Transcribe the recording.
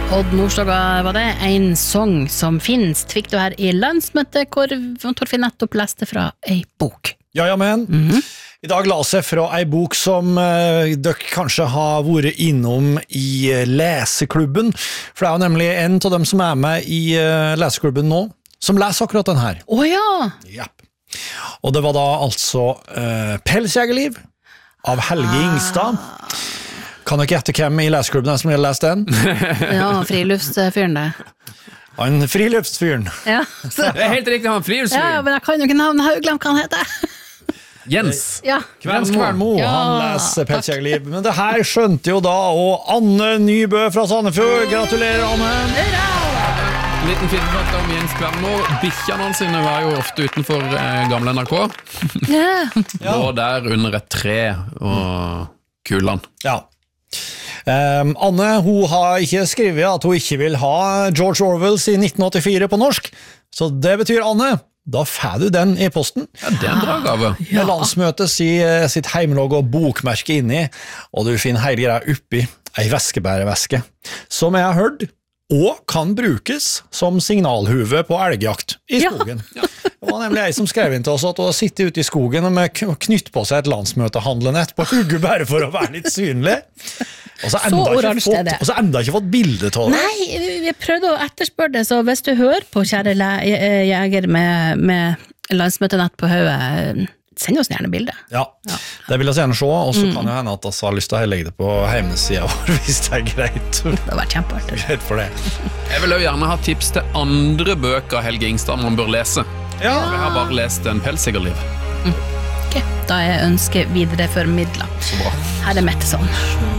Odd Nordstoga var det, en sång som finnes, fikk du her i landsmøtet, hvor Torfinn nettopp leste fra ei bok. Ja, men I dag la seg fra ei bok som dere kanskje har vært innom i leseklubben, for det er jo nemlig en av dem som er med i leseklubben nå, som leser akkurat den her. Ja! Ja. Og det var da altså Pelsjegerliv av Helge Ingstad. Kan dere gjette hvem i leseklubben som har lest den? Ja, friluftsfyren det. Han friluftsfyren. Ja. Det helt riktig, han friluftsfyren. Ja, men jeg kan jo ikke navnet, jeg har jo glemt hva han heter. Jens. Ja. Jens Kvernmo, Ja, han leser Pelsjegerliv. Men det her skjønte jo da, og Anne Nybø fra Sandefjord. Gratulerer, Anne! Liten filmfakta om Jens Kvernmo. Bikkjene sine var jo ofte utenfor gamle NRK. Ja. Og der under et tre og kulene. Ja. Anne, hun har ikke skrevet at hun ikke vil ha George Orwells i 1984 på norsk, så det betyr, Anne, da får du den i posten. Ja, det er en bra gave. Med landsmøtet sitt heimelogg og bokmerke inni, og du finner hele greia oppi ei veskebæreveske, som jeg har hørt, og kan brukes som signalhuve på elgjakt i skogen. Ja. Det var nemlig jeg som skrev inn til oss at hun har sittet ute i skogen og knytt på seg et landsmøtehandlenett på hugget bare for å være litt synlig. Og så enda ikke fått bilde av det. Nei, vi prøvde å etterspørre det, så hvis du hører på, kjære jeger med landsmøtenett på hodet, send oss gjerne bilde. Ja, det vil jeg gjerne se, og så kan jo hende at jeg har lyst til å legge det på hjemmesiden vår, hvis det er greit. Det har vært kjempeartig. Greit for det. Jeg vil jo gjerne ha tips til andre bøker Helge Ingstad man bør lese. Ja. Jeg har bare lest en Pelsjegerliv. Ok, da er ønsket videre formidlet. Så bra. Her er Metteson.